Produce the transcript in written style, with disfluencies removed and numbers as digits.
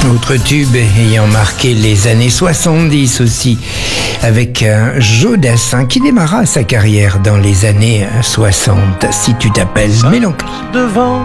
Autre tube ayant marqué les années 70 aussi, avec Joe Dassin qui démarra sa carrière dans les années 60. Si tu t'appelles Mélancolie.